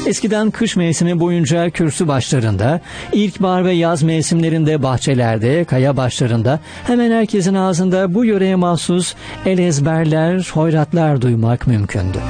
Eskiden kış mevsimi boyunca kürsü başlarında, ilkbahar ve yaz mevsimlerinde bahçelerde, kaya başlarında hemen herkesin ağzında bu yöreye mahsus el ezberler, hoyratlar duymak mümkündü.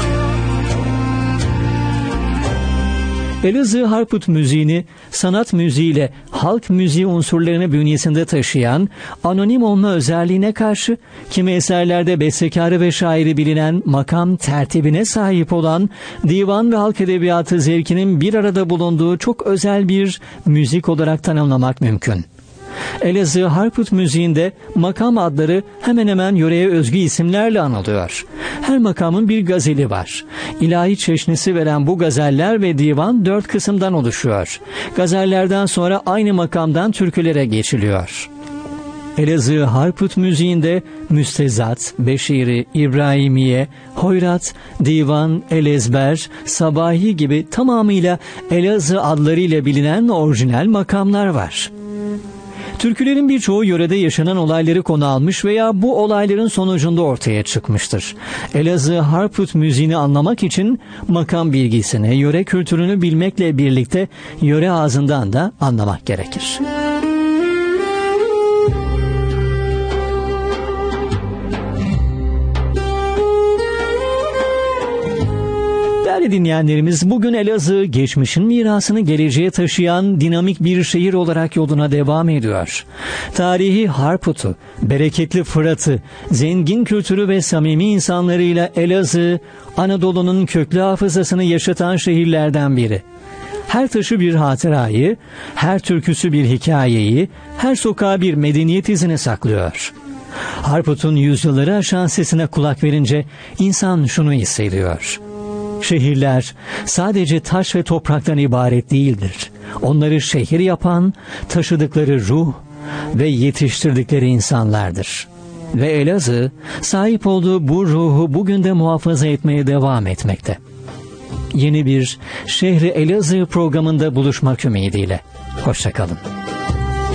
Elazığ Harput müziğini sanat müziğiyle halk müziği unsurlarını bünyesinde taşıyan, anonim olma özelliğine karşı kimi eserlerde bestekarı ve şairi bilinen makam tertibine sahip olan divan ve halk edebiyatı zevkinin bir arada bulunduğu çok özel bir müzik olarak tanımlamak mümkün. Elazığ Harput müziğinde makam adları hemen hemen yöreye özgü isimlerle anılıyor. Her makamın bir gazeli var. İlahi çeşnisi veren bu gazeller ve divan 4 kısımdan oluşuyor. Gazellerden sonra aynı makamdan türkülere geçiliyor. Elazığ Harput müziğinde müstezat, beşiri, İbrahimiye, hoyrat, divan, elezber, sabahi gibi tamamıyla Elazığ adlarıyla bilinen orijinal makamlar var. Türkülerin birçoğu yörede yaşanan olayları konu almış veya bu olayların sonucunda ortaya çıkmıştır. Elazığ Harput müziğini anlamak için makam bilgisini, yöre kültürünü bilmekle birlikte yöre ağzından da anlamak gerekir. Değerli dinleyenlerimiz, bugün Elazığ geçmişin mirasını geleceğe taşıyan dinamik bir şehir olarak yoluna devam ediyor. Tarihi Harput'u, bereketli Fırat'ı, zengin kültürü ve samimi insanlarıyla Elazığ, Anadolu'nun köklü hafızasını yaşatan şehirlerden biri. Her taşı bir hatırayı, her türküsü bir hikayeyi, her sokağı bir medeniyet izini saklıyor. Harput'un yüzyılları aşan sesine kulak verince insan şunu hissediyor: şehirler sadece taş ve topraktan ibaret değildir. Onları şehir yapan, taşıdıkları ruh ve yetiştirdikleri insanlardır. Ve Elazığ sahip olduğu bu ruhu bugün de muhafaza etmeye devam etmekte. Yeni bir Şehri Elazığ programında buluşmak ümidiyle. Hoşça kalın.